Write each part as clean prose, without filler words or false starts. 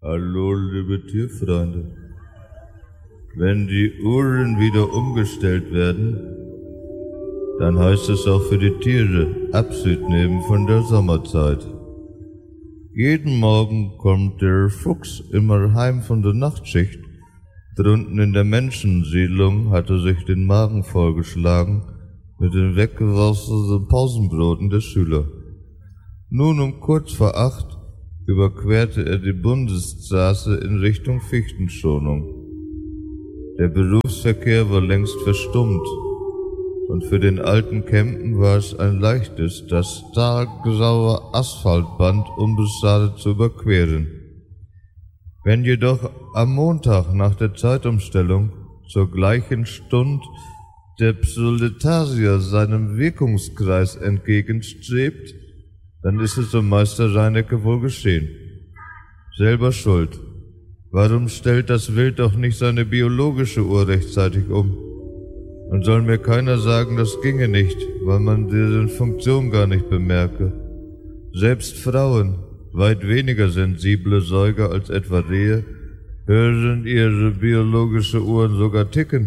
Hallo, liebe Tierfreunde. Wenn die Uhren wieder umgestellt werden, dann heißt es auch für die Tiere Abschied nehmen von der Sommerzeit. Jeden Morgen kommt der Fuchs immer heim von der Nachtschicht. Drunten in der Menschensiedlung hat er sich den Magen vollgeschlagen mit den weggeworfenen Pausenbroten der Schüler. Nun um kurz vor 8 überquerte er die Bundesstraße in Richtung Fichtenschonung. Der Berufsverkehr war längst verstummt, und für den alten Kempen war es ein leichtes, das stahlgraue Asphaltband unbeschadet zu überqueren. Wenn jedoch am Montag nach der Zeitumstellung zur gleichen Stunde der Proletarier seinem Wirkungskreis entgegenstrebt, dann ist es um Meister Reinecke wohl geschehen. Selber schuld. Warum stellt das Wild doch nicht seine biologische Uhr rechtzeitig um? Und soll mir keiner sagen, das ginge nicht, weil man deren Funktion gar nicht bemerke. Selbst Frauen, weit weniger sensible Säuger als etwa Rehe, hören ihre biologische Uhren sogar ticken.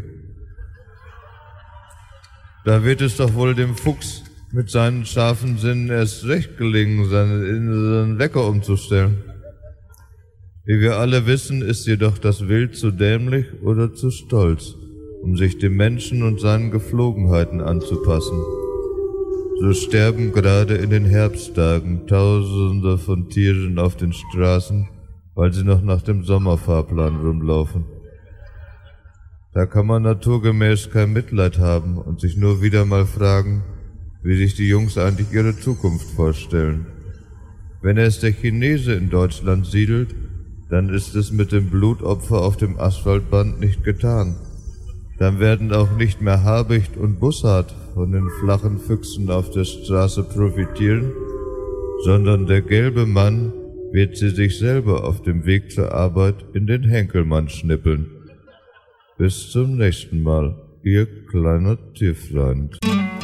Da wird es doch wohl dem Fuchs mit seinen scharfen Sinnen erst recht gelingen, seinen inneren Wecker umzustellen. Wie wir alle wissen, ist jedoch das Wild zu dämlich oder zu stolz, um sich dem Menschen und seinen Gepflogenheiten anzupassen. So sterben gerade in den Herbsttagen Tausende von Tieren auf den Straßen, weil sie noch nach dem Sommerfahrplan rumlaufen. Da kann man naturgemäß kein Mitleid haben und sich nur wieder mal fragen, wie sich die Jungs eigentlich ihre Zukunft vorstellen. Wenn erst der Chinese in Deutschland siedelt, dann ist es mit dem Blutopfer auf dem Asphaltband nicht getan. Dann werden auch nicht mehr Habicht und Bussard von den flachen Füchsen auf der Straße profitieren, sondern der gelbe Mann wird sie sich selber auf dem Weg zur Arbeit in den Henkelmann schnippeln. Bis zum nächsten Mal, Ihr kleiner Tierfreund.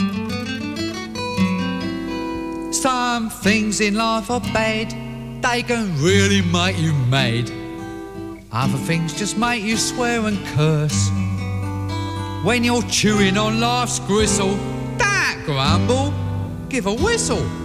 Some things in life are bad, they can really make you mad. Other things just make you swear and curse. When you're chewing on life's gristle, don't grumble, give a whistle.